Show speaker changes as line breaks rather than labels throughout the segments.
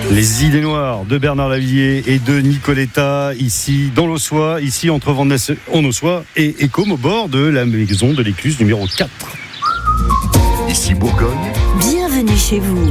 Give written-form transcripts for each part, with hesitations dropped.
Les Idées Noires de Bernard Lavilliers et de Nicoletta, ici dans l'Aussois, ici entre Vannes-en-Aussois et Écôme, au bord de la maison de l'Écluse numéro 4.
Ici Bourgogne.
Bienvenue chez vous.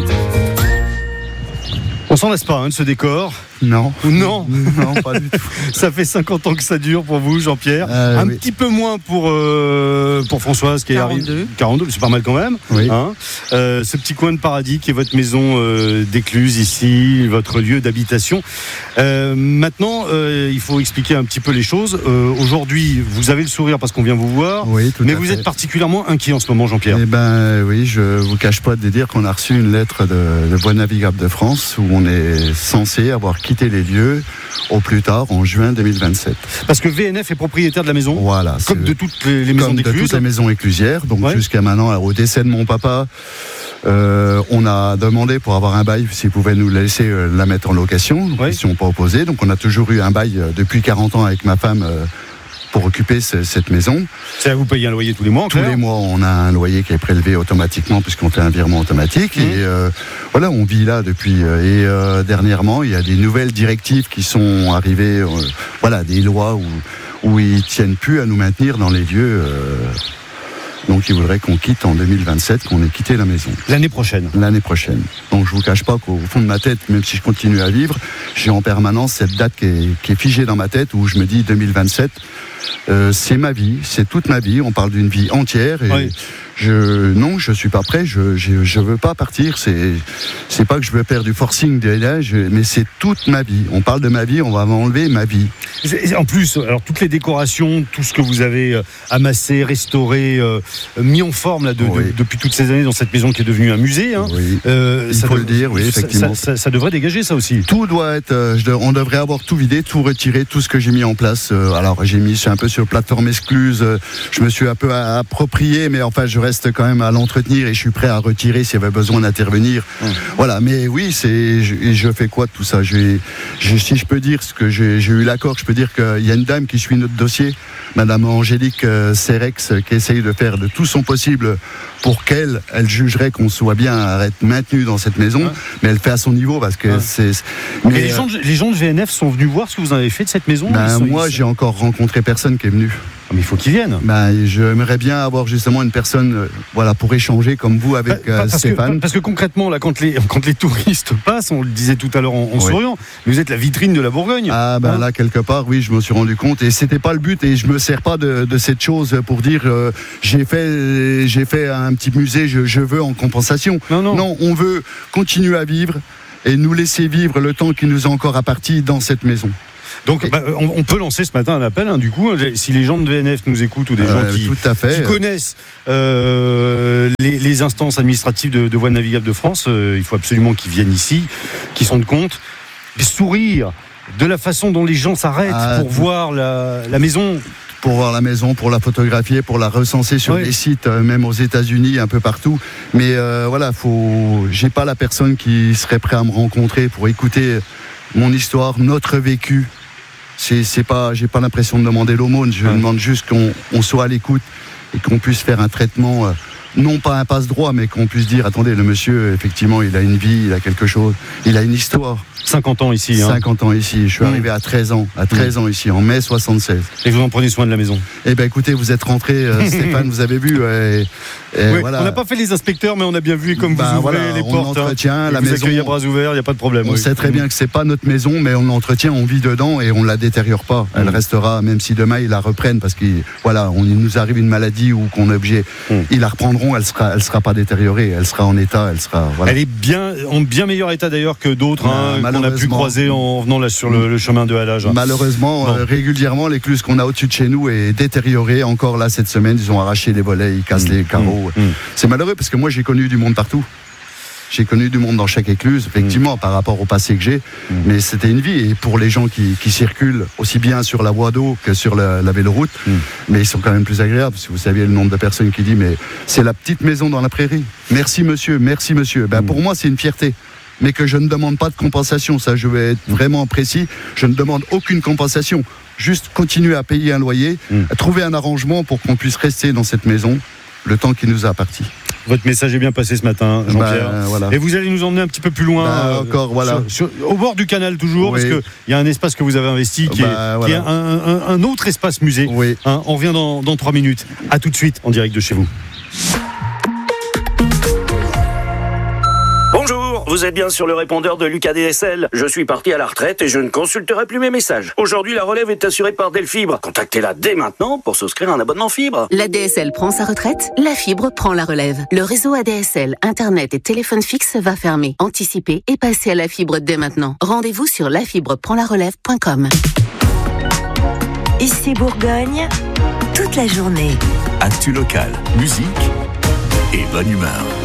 On s'en lasse pas de ce décor.
Non.
Non,
pas du tout.
Ça fait 50 ans que ça dure pour vous, Jean-Pierre. Un petit peu moins pour Françoise qui est arrivée. 42, c'est pas mal quand même.
Oui.
Ce petit coin de paradis qui est votre maison d'Écluse ici, votre lieu d'habitation. Maintenant, il faut expliquer un petit peu les choses. Aujourd'hui, vous avez le sourire parce qu'on vient vous voir.
Oui, tout
mais
à
vous
fait.
êtes particulièrement inquiet en ce moment, Jean-Pierre.
Eh ben oui, je vous cache pas de dire qu'on a reçu une lettre de Voies navigables de France où on est censé avoir quitté les lieux au plus tard en juin 2027.
Parce que VNF est propriétaire de la maison.
Voilà.
Comme de toutes les maisons
comme de
d'Écluse.
toutes les maisons éclusières. Donc
Ouais.
jusqu'à maintenant, au décès de mon papa, on a demandé pour avoir un bail s'ils pouvaient nous laisser la mettre en location. Donc,
Ouais.
ils ne sont pas opposés. Donc on a toujours eu un bail depuis 40 ans avec ma femme pour occuper cette maison.
C'est à vous payer un loyer tous les mois. en
Tous
clair.
les mois, on a un loyer qui est prélevé automatiquement puisqu'on fait un virement automatique. Et voilà, on vit là depuis. Dernièrement, il y a des nouvelles directives qui sont arrivées. Voilà, des lois où ils tiennent plus à nous maintenir dans les lieux. Donc, ils voudraient qu'on quitte en 2027, qu'on ait quitté la maison.
L'année prochaine.
L'année prochaine. Donc, je vous cache pas qu'au fond de ma tête, même si je continue à vivre, j'ai en permanence cette date qui est figée dans ma tête où je me dis 2027. C'est ma vie, c'est toute ma vie. On parle d'une vie entière. Et
Oui.
non, je suis pas prêt. Je veux pas partir. C'est pas que je veux faire du forcing mais c'est toute ma vie. On parle de ma vie, on va m'enlever ma vie.
En plus, alors toutes les décorations, tout ce que vous avez amassé, restauré, mis en forme là, depuis toutes ces années dans cette maison qui est devenue un musée.
Oui. Il faut le dire, oui, effectivement.
Ça devrait dégager ça aussi.
Tout doit être. On devrait avoir tout vidé, tout retiré, tout ce que j'ai mis en place. Alors j'ai mis un peu sur plateforme excluse. Je me suis un peu approprié, mais enfin je reste quand même à l'entretenir et je suis prêt à retirer s'il y avait besoin d'intervenir. Voilà. Mais oui, je fais quoi de tout ça? Si je peux dire ce que j'ai eu l'accord, je peux dire qu'il y a une dame qui suit notre dossier, Madame Angélique Serex, qui essaye de faire de tout son possible pour qu'elle jugerait qu'on soit bien maintenu dans cette maison, mais elle fait à son niveau parce que c'est.
Mais les gens de VNF sont venus voir ce que vous en avez fait de cette maison.
Moi, j'ai encore rencontré personne qui est venu.
Mais il faut qu'ils viennent.
J'aimerais bien avoir justement une personne, pour échanger comme vous avec Stéphane.
Parce que concrètement, là, quand les touristes passent, on le disait tout à l'heure en souriant, vous êtes la vitrine de la Bourgogne.
Là, quelque part, oui, je me suis rendu compte et c'était pas le but et je me sers pas de cette chose pour dire j'ai fait un petit musée, je veux en compensation. Non, on veut continuer à vivre et nous laisser vivre le temps qui nous est encore imparti dans cette maison.
Donc on peut lancer ce matin un appel, du coup, si les gens de VNF nous écoutent ou des gens qui connaissent les instances administratives de Voies navigables de France, il faut absolument qu'ils viennent ici, qu'ils se rendent compte, sourire de la façon dont les gens s'arrêtent pour voir la maison.
Pour voir la maison, pour la photographier, pour la recenser sur les sites, même aux États-Unis, un peu partout. Mais j'ai pas la personne qui serait prête à me rencontrer pour écouter mon histoire, notre vécu. J'ai pas l'impression de demander l'aumône. Je demande juste qu'on soit à l'écoute et qu'on puisse faire un traitement, non pas un passe-droit, mais qu'on puisse dire, attendez, le monsieur, effectivement, il a une vie, il a quelque chose, il a une histoire.
50 ans ici.
50 ans ici. Je suis arrivé à 13 ans ici, en mai 76.
Et vous en prenez soin de la maison?
Eh bien, écoutez, vous êtes rentré, Stéphane, vous avez vu.
Voilà. On n'a pas fait les inspecteurs, mais on a bien vu comme vous ouvrez les portes.
On entretient la
vous
maison.
accueillez à bras ouverts, il n'y a pas de problème.
On sait très bien que c'est pas notre maison, mais on l'entretient, on vit dedans et on la détériore pas. Elle restera, même si demain ils la reprennent, parce qu'il nous arrive une maladie ou qu'on est obligé, ils la reprendront. Elle sera pas détériorée, elle sera en état, elle sera. Voilà.
Elle est en bien meilleur état d'ailleurs que d'autres qu'on a pu croiser en venant là sur le chemin de halage.
Malheureusement, régulièrement, l'écluse qu'on a au-dessus de chez nous est détériorée. Encore là cette semaine, ils ont arraché les volets, ils cassent les carreaux. C'est malheureux parce que moi j'ai connu du monde partout. J'ai connu du monde dans chaque écluse, effectivement, par rapport au passé que j'ai. Mais c'était une vie. Et pour les gens qui circulent aussi bien sur la voie d'eau que sur la véloroute, mais ils sont quand même plus agréables. Parce que vous saviez le nombre de personnes qui disent mais c'est la petite maison dans la prairie. Merci monsieur, merci monsieur. Pour moi, c'est une fierté. Mais que je ne demande pas de compensation. Ça, je vais être vraiment précis. Je ne demande aucune compensation. Juste continuer à payer un loyer, à trouver un arrangement pour qu'on puisse rester dans cette maison le temps qui nous a apparti.
Votre message est bien passé ce matin, Jean-Pierre.
Voilà.
Et vous allez nous emmener un petit peu plus loin.
Encore, voilà.
Au bord du canal toujours, parce qu'il y a un espace que vous avez investi qui est un autre espace musée.
Oui.
On revient dans 3 minutes. À tout de suite, en direct de chez vous.
Bonjour, vous êtes bien sur le répondeur de Lucas DSL. Je suis parti à la retraite et je ne consulterai plus mes messages. Aujourd'hui, la relève est assurée par Delfibre. Contactez-la dès maintenant pour souscrire un abonnement fibre.
La DSL prend sa retraite, la fibre prend la relève. Le réseau ADSL, Internet et téléphone fixe va fermer. Anticipez et passez à la fibre dès maintenant. Rendez-vous sur lafibreprendlarelève.com.
Ici Bourgogne, toute la journée.
Actu local, musique et bonne humeur.